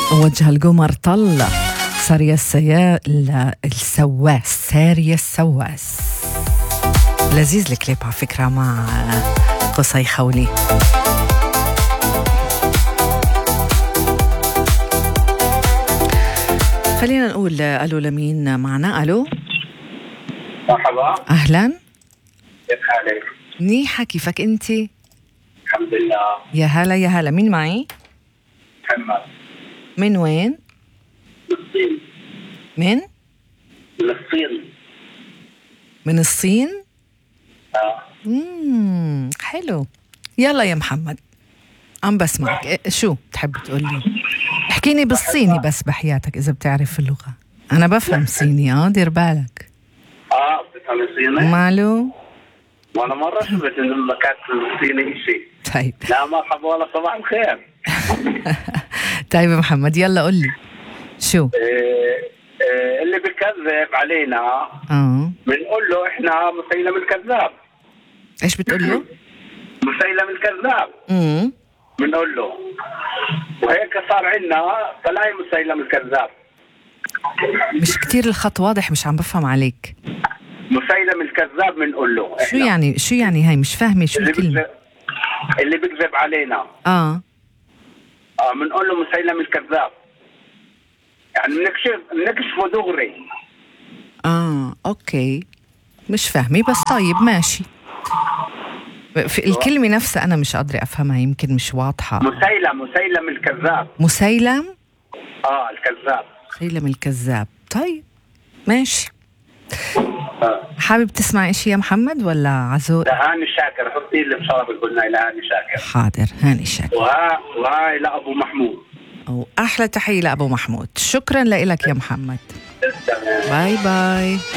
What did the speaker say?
وجه القمر طلة سارية السواس. سارية السواس. لذيذ الكليب على فكرة مع قصي خولي. خلينا نقول ألو لمين معنا. ألو مرحبا. أهلا. كيف حالك؟ منيحة، كيفك أنت؟ الحمد لله. يا هلا يا هلا، مين معي؟ محمد. من وين؟ من الصين. من الصين. من الصين؟ آه. حلو. يلا يا محمد عم بسمعك. شو تحب تقولي؟ احكيني بالصيني بس بحياتك إذا بتعرف اللغة. أنا بفهم صيني. دير بالك. بتفهم الصيني؟ ماله؟ وأنا مرة شفت إنه المكان الصيني شيء. طيب. لا مرحبا ولا صباح الخير. طيب يا محمد يلا قولي شو؟ اللي بيكذب علينا بنقول له إحنا مسيلم الكذاب. إيش بتقول له؟ مسيلم الكذاب. بنقول له، وهيك صار عندنا طلعي مسيلم الكذاب. مش كتير الخط واضح، مش عم بفهم عليك. مسيلم الكذاب بنقول له. شو يعني هاي مش فاهمة شو الكلمة. اللي بيكذب علينا بنقول له مسيلم الكذاب، يعني بنكشفه دغري. اوكي مش فاهمة بس طيب ماشي. في الكلمة نفسها أنا مش قادرة أفهمها، يمكن مش واضحة. مسيلم الكذاب. مسيلم؟ الكذاب. مسيلم الكذاب. طيب ماشي. حابب تسمع إشي يا محمد ولا عزوق؟ لهاني شاكر، حطي لي بشرف القلنا لهاني شاكر. حاضر هاني شاكر. وهاي لأبو محمود. أحلى تحية لأبو محمود. شكرا لك يا محمد. باي باي.